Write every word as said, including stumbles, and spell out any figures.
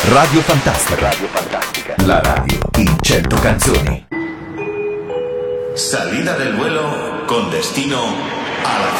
Radio Fantastica. Radio Fantastica. La radio in cento canzoni. Salida del vuelo con destino a la